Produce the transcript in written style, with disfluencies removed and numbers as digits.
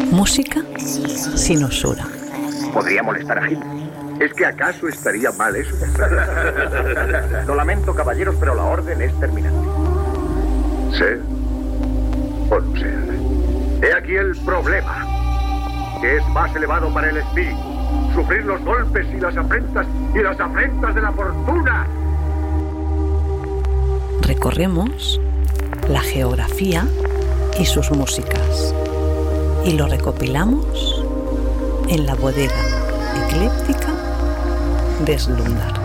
Música sin usura. Podría molestar a Gil. ¿Es que acaso estaría mal eso? Lo lamento, caballeros, pero la orden es terminante. Ser o no ser. He aquí el problema, que es más elevado para el espíritu. Sufrir los golpes y las afrentas de la fortuna. Recorremos la geografía y sus músicas y lo recopilamos en la bodega ecléptica de Slumdar.